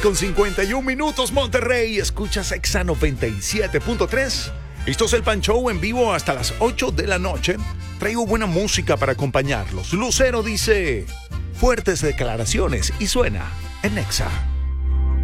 Con 51 minutos, Monterrey, escuchas Exa 97.3. Esto es el Pan Show en vivo hasta las 8 de la noche. Traigo buena música para acompañarlos. Lucero dice fuertes declaraciones y suena en Exa.